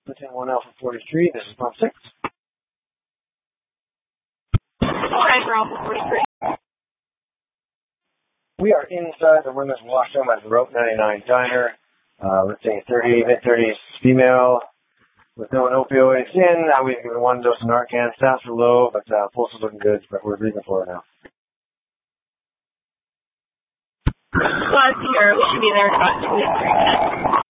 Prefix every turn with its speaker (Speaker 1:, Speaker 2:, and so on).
Speaker 1: Within 1 Alpha 43, this is pump 6.
Speaker 2: Okay, for Alpha 43.
Speaker 1: We are inside the women's washroom at the Rope 99 Diner. Lifting 30, mid-30s female with no opioids in. We've given 1 dose of Narcan. Stats are low, but pulse is looking good, but we're leaving for it now.
Speaker 2: Here, we should be there in about 2 minutes.